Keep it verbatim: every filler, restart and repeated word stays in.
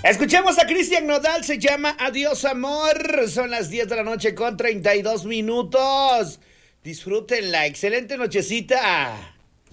Escuchemos a Cristian Nodal, se llama Adiós Amor. Son las diez de la noche con treinta y dos minutos. Disfrútenla, excelente nochecita.